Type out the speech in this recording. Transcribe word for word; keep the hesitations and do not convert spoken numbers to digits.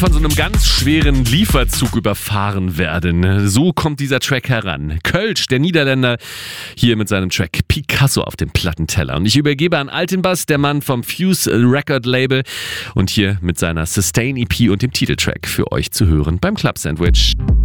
von so einem ganz schweren Lieferzug überfahren werden. So kommt dieser Track heran. Kölsch, der Niederländer, hier mit seinem Track Picasso auf dem Plattenteller. Und ich übergebe an Altenbass, der Mann vom Fuse Record Label, und hier mit seiner Sustain E P und dem Titeltrack für euch zu hören beim Club Sandwich.